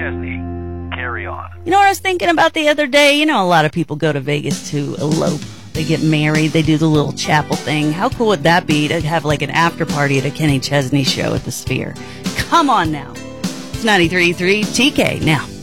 Chesney. Carry on. You know what I was thinking about the other day? You know, a lot of people go to Vegas to elope. They get married. They do the little chapel thing. How cool would that be to have like an after party at a Kenny Chesney show at the Sphere? Come on now. It's 93.3 TK now.